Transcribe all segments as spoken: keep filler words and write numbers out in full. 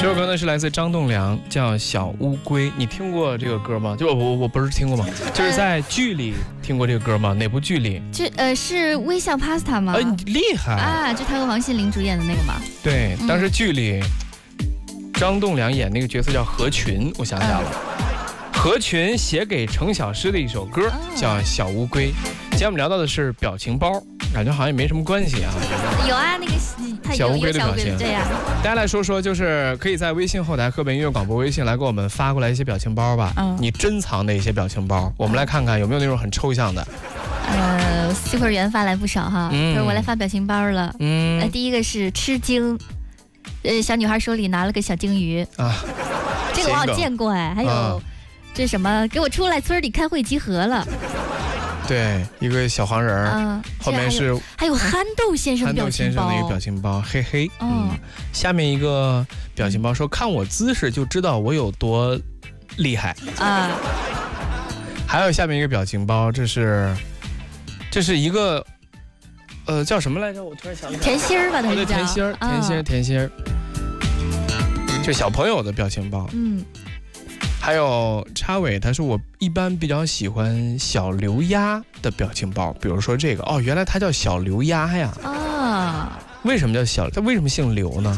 这首歌呢是来自张栋梁，叫《小乌龟》。你听过这个歌吗？就我我我不是听过吗？就是在剧里听过这个歌吗？哪部剧里？ 这呃是微笑 Pasta 吗？ 哎，你厉害啊！就他和王心凌主演的那个嘛。 对，当时剧里、嗯、张栋梁演那个角色叫何群，我想起来了。嗯何群写给程小诗的一首歌叫《小乌龟》。今天我们聊到的是表情包，感觉好像也没什么关系啊。 有啊，那个小乌龟的表情。 对呀、啊。 大家来说说，就是可以在微信后台河北音乐广播微信来给我们发过来一些表情包吧。嗯。你珍藏的一些表情包，我们来看看有没有那种很抽象的。 呃，细会员发来不少哈。嗯。我来发表情包了。嗯。呃，第一个是吃惊，呃，小女孩手里拿了个小鲸鱼。啊。这个我好像见过哎，还有。啊这什么？给我出来！村里开会集合了。 对，一个小黄人儿，嗯，后面是还有憨豆先生表情包，憨豆先生的一个表情包，嘿嘿。嗯，下面一个表情包说：“看我姿势就知道我有多厉害。”啊。还有下面一个表情包，这是这是一个呃叫什么来着？我突然想不起来。 甜心儿吧，他叫甜心儿，甜心儿，甜心儿。就小朋友的表情包。嗯。还有插尾，他说我一般比较喜欢小刘丫的表情包，比如说这个哦，原来他叫小刘丫呀。啊，为什么叫小？他为什么姓刘呢？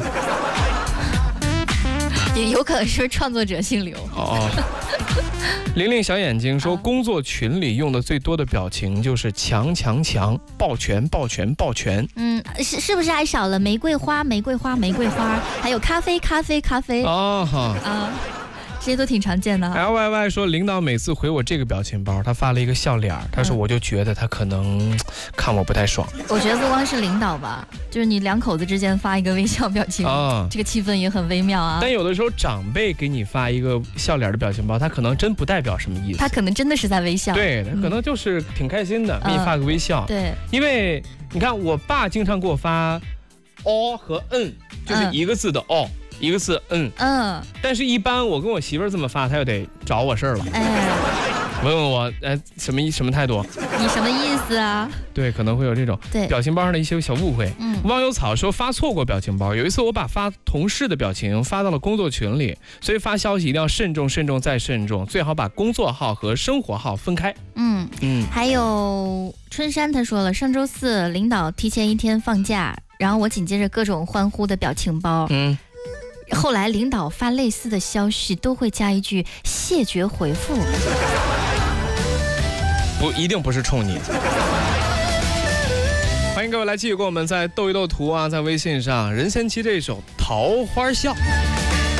也有可能是创作者姓刘。哦。 玲玲小眼睛说，工作群里用的最多的表情就是强强强，抱拳抱拳抱拳。嗯， 是是不是还少了玫瑰花玫瑰花玫瑰花，还有咖啡咖啡咖啡？哦哈啊。这些都挺常见的。 L Y Y 说，领导每次回我这个表情包，他发了一个笑脸，他说我就觉得他可能看我不太爽。 我觉得不光是领导吧，就是你两口子之间发一个微笑表情，啊，这个气氛也很微妙啊。 但有的时候长辈给你发一个笑脸的表情包，他可能真不代表什么意思， 他可能真的是在微笑。 对，他可能就是挺开心的，给你发个微笑。 对， 因为你看我爸经常给我发哦和嗯，就是一个字的哦。一个字嗯嗯，但是一般我跟我媳妇儿这么发，她就得找我事儿了，哎，问问我哎什么什么态度？ 你什么意思啊？ 对，可能会有这种对表情包上的一些小误会。嗯，汪有草说发错过表情包，有一次我把发同事的表情发到了工作群里，所以发消息一定要慎重、慎重再慎重，最好把工作号和生活号分开。嗯嗯，还有春山他说了，上周四领导提前一天放假，然后我紧接着各种欢呼的表情包。嗯。后来领导发类似的消息都会加一句谢绝回复， 不一定不是冲你。欢迎各位来继续跟我们再斗一斗图啊，在微信上任贤齐这首《桃花笑》。